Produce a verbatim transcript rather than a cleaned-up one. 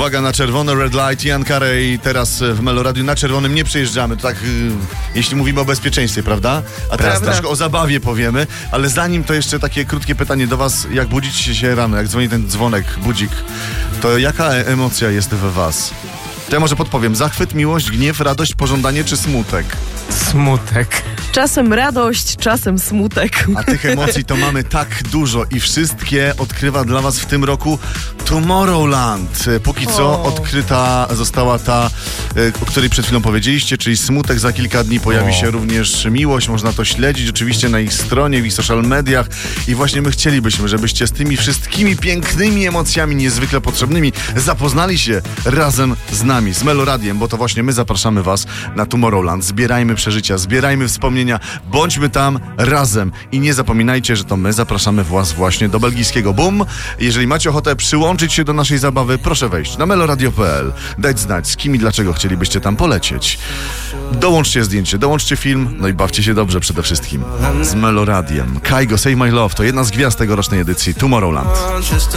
uwaga na czerwone, red light, Ian Carey teraz w Meloradiu. Na czerwonym nie przejeżdżamy, to tak y, jeśli mówimy o bezpieczeństwie, prawda? A teraz Prawda. troszkę o zabawie powiemy, ale zanim to jeszcze takie krótkie pytanie do was, jak budzicie się rano, jak dzwoni ten dzwonek, budzik, to jaka emocja jest we was? To ja może podpowiem, zachwyt, miłość, gniew, radość, pożądanie czy smutek? Smutek. Czasem radość, czasem smutek. A tych emocji to mamy tak dużo i wszystkie odkrywa dla was w tym roku Tomorrowland. Póki co O. odkryta została ta, o której przed chwilą powiedzieliście, czyli smutek. Za kilka dni pojawi O. się również miłość. Można to śledzić oczywiście na ich stronie, w ich social mediach i właśnie my chcielibyśmy, żebyście z tymi wszystkimi pięknymi emocjami niezwykle potrzebnymi zapoznali się razem z nami, z Meloradiem, bo to właśnie my zapraszamy was na Tomorrowland. Zbierajmy przeżycia, zbierajmy wspomnienia, bądźmy tam razem i nie zapominajcie, że to my zapraszamy was właśnie do belgijskiego Boom. Jeżeli macie ochotę przyłączyć się do naszej zabawy, proszę wejść na meloradio kropka p l, dać znać, z kim i dlaczego chcielibyście tam polecieć. Dołączcie zdjęcie, dołączcie film, no i bawcie się dobrze przede wszystkim z Meloradiem. Kygo, Save My Love to jedna z gwiazd tegorocznej edycji Tomorrowland.